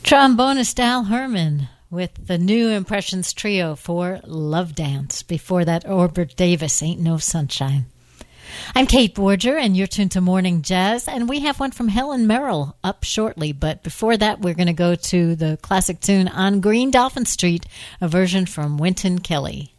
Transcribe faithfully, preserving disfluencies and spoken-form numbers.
Trombonist Al Herman with the New Impressions Trio for Love Dance. Before that, Orbert Davis, Ain't No Sunshine. I'm Kate Borger, and you're tuned to Morning Jazz, and we have one from Helen Merrill up shortly. But before that, we're going to go to the classic tune On Green Dolphin Street, a version from Wynton Kelly.